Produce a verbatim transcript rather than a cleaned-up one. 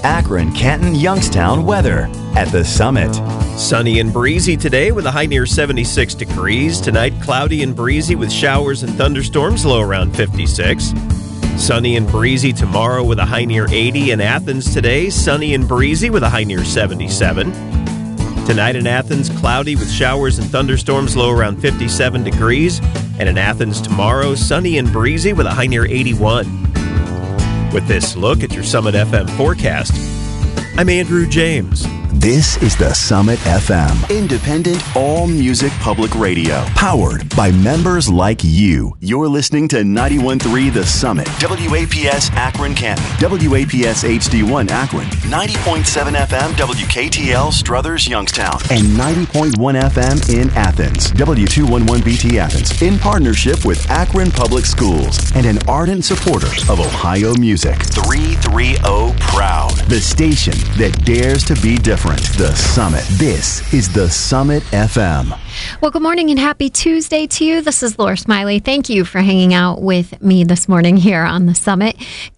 Akron, Canton, Youngstown weather at the Summit. Sunny and breezy today with a high near seventy-six degrees. Tonight, cloudy and breezy with showers and thunderstorms, low around fifty-six. Sunny and breezy tomorrow with a high near eighty. In Athens today, sunny and breezy with a high near seventy-seven. Tonight in Athens, cloudy with showers and thunderstorms, low around fifty-seven degrees. And in Athens tomorrow, sunny and breezy with a high near eighty-one. With this look at your Summit F M forecast, I'm Andrew James. This is the Summit F M, independent all-music public radio, powered by members like you. You're listening to ninety-one point three The Summit, W A P S Akron Canton, W A P S H D one Akron, ninety point seven F M W K T L Struthers Youngstown, and ninety point one F M in Athens, W two eleven B T Athens, in partnership with Akron Public Schools and an ardent supporter of Ohio music. three thirty Proud, the station that dares to be different. The Summit. This is the Summit F M. Well, good morning and happy Tuesday to you. This is Laura Smiley. Thank you for hanging out with me this morning here on the Summit.